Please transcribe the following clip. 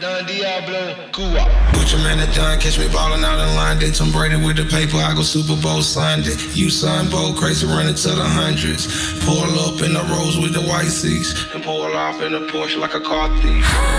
Don Diablo, Cuba. Put your man at done, catch me ballin' out in line. They Tom Brady with the paper, I go Super Bowl Sunday. You son bold, crazy running to the hundreds. Pull up in the Rolls with the white seats, and pull off in a Porsche like a car thief.